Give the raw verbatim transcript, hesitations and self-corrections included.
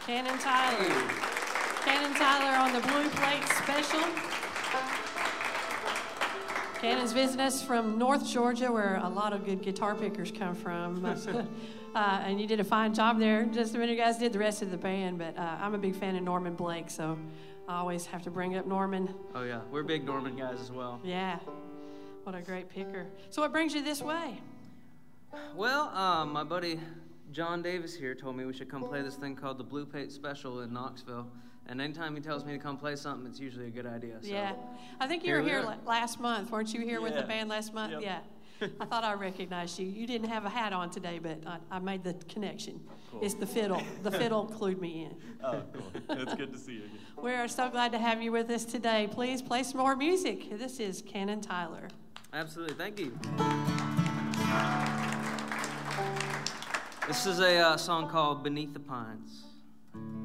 Cannon Tyler. Cannon Tyler on the Blue Plate Special. Cannon's visiting us from North Georgia, where a lot of good guitar pickers come from. uh, and you did a fine job there. Just a minute, you guys did the rest of the band, but uh, I'm a big fan of Norman Blake, so I always have to bring up Norman. Oh, yeah. We're big Norman guys as well. Yeah. What a great picker. So what brings you this way? Well, um, my buddy John Davis here told me we should come play this thing called the Blue Plate Special in Knoxville. And anytime he tells me to come play something, it's usually a good idea. So. Yeah. I think you Here were we here are. last month. Weren't you here with Yeah. the band last month? Yep. Yeah. I thought I recognized you. You didn't have a hat on today, but I, I made the connection. Cool. It's the fiddle. The fiddle clued me in. Oh, cool. It's good to see you again. We are so glad to have you with us today. Please play some more music. This is Cannon Tyler. Absolutely. Thank you. This is a uh, song called Beneath the Pines.